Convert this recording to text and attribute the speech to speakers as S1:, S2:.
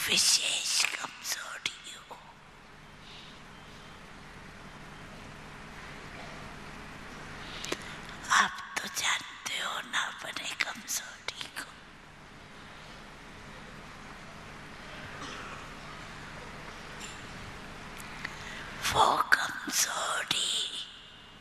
S1: विशेष कमजोरी हो। आप तो जानते हो ना अपने कमजोरी को। वो कमजोरी